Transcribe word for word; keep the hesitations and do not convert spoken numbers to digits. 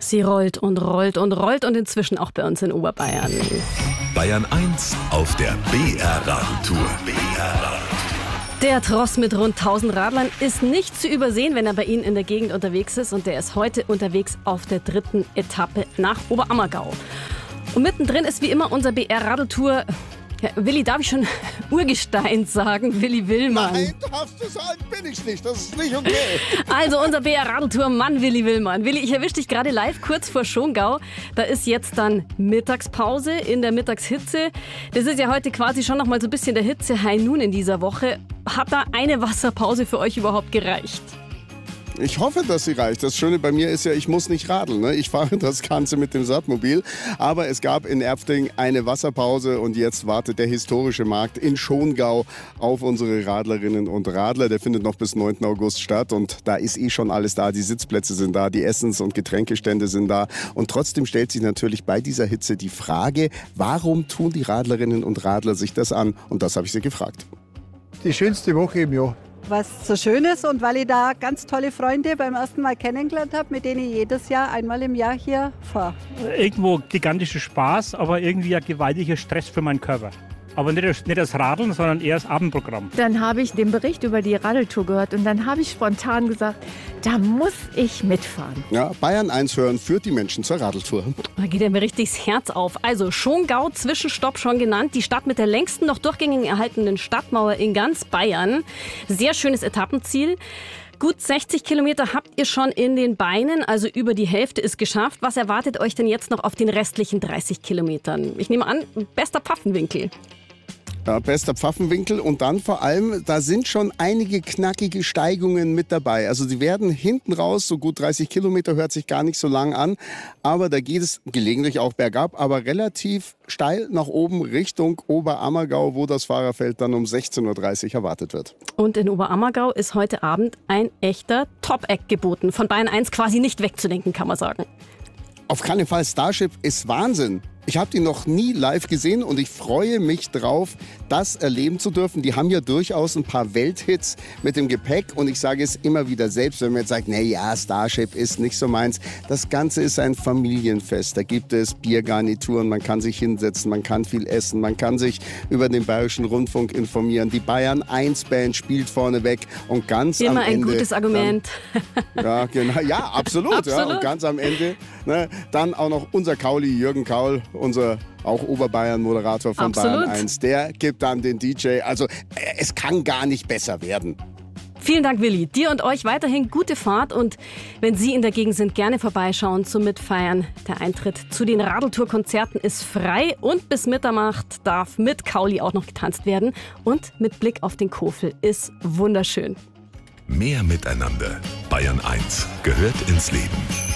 Sie rollt und rollt und rollt und inzwischen auch bei uns in Oberbayern. Bayern eins auf der B R-Radtour. B R-Radtour. Der Tross mit rund tausend Radlern ist nicht zu übersehen, wenn er bei Ihnen in der Gegend unterwegs ist. Und der ist heute unterwegs auf der dritten Etappe nach Oberammergau. Und mittendrin ist wie immer unser B R-Radeltour. Ja, Willi, darf ich schon Urgestein sagen? Willi Willmann. Nein, darfst du sagen, bin ich nicht. Das ist nicht okay. Also unser B R-Radeltour-Mann Willi Willmann. Willi, ich erwische dich gerade live kurz vor Schongau. Da ist jetzt dann Mittagspause in der Mittagshitze. Das ist ja heute quasi schon noch mal so ein bisschen der Hitze-High Noon in dieser Woche. Hat da eine Wasserpause für euch überhaupt gereicht? Ich hoffe, dass sie reicht. Das Schöne bei mir ist ja, ich muss nicht radeln. Ne? Ich fahre das Ganze mit dem Sattmobil. Aber es gab in Erfting eine Wasserpause und jetzt wartet der historische Markt in Schongau auf unsere Radlerinnen und Radler. Der findet noch bis neunten August statt und da ist eh schon alles da. Die Sitzplätze sind da, die Essens- und Getränkestände sind da. Und trotzdem stellt sich natürlich bei dieser Hitze die Frage, warum tun die Radlerinnen und Radler sich das an? Und das habe ich sie gefragt. Die schönste Woche im Jahr. Was so schön ist und weil ich da ganz tolle Freunde beim ersten Mal kennengelernt habe, mit denen ich jedes Jahr einmal im Jahr hier fahre. Irgendwo gigantischer Spaß, aber irgendwie ein gewaltiger Stress für meinen Körper. Aber nicht das, nicht das Radeln, sondern eher das Abendprogramm. Dann habe ich den Bericht über die Radeltour gehört und dann habe ich spontan gesagt, da muss ich mitfahren. Ja, Bayern eins hören führt die Menschen zur Radeltour. Da geht mir richtig das Herz auf. Also Schongau, Zwischenstopp schon genannt. Die Stadt mit der längsten noch durchgängig erhaltenen Stadtmauer in ganz Bayern. Sehr schönes Etappenziel. Gut sechzig Kilometer habt ihr schon in den Beinen, also über die Hälfte ist geschafft. Was erwartet euch denn jetzt noch auf den restlichen dreißig Kilometern? Ich nehme an, bester Pfaffenwinkel. Ja, bester Pfaffenwinkel und dann vor allem, da sind schon einige knackige Steigungen mit dabei. Also die werden hinten raus, so gut dreißig Kilometer, hört sich gar nicht so lang an. Aber da geht es gelegentlich auch bergab, aber relativ steil nach oben Richtung Oberammergau, wo das Fahrerfeld dann um sechzehn Uhr dreißig erwartet wird. Und in Oberammergau ist heute Abend ein echter Top-Act geboten. Von Bayern eins quasi nicht wegzudenken, kann man sagen. Auf keinen Fall, Starship ist Wahnsinn. Ich habe die noch nie live gesehen und ich freue mich drauf, das erleben zu dürfen. Die haben ja durchaus ein paar Welthits mit dem Gepäck und ich sage es immer wieder, selbst wenn man jetzt sagt, na ja, Starship ist nicht so meins. Das Ganze ist ein Familienfest. Da gibt es Biergarnituren, man kann sich hinsetzen, man kann viel essen, man kann sich über den Bayerischen Rundfunk informieren. Die Bayern eins Band spielt vorneweg und ganz immer am ein Ende... gutes Argument. Dann, ja, genau, ja, absolut. absolut. Ja, und ganz am Ende ne, dann auch noch unser Kauli, Jürgen Kaul, unser auch Oberbayern-Moderator von Absolut. Bayern eins, der gibt dann den D J. Also es kann gar nicht besser werden. Vielen Dank, Willi. Dir und euch weiterhin gute Fahrt und wenn Sie in der Gegend sind, gerne vorbeischauen zum Mitfeiern. Der Eintritt zu den Radeltour-Konzerten ist frei und bis Mitternacht darf mit Kauli auch noch getanzt werden und mit Blick auf den Kofel ist wunderschön. Mehr miteinander. Bayern eins gehört ins Leben.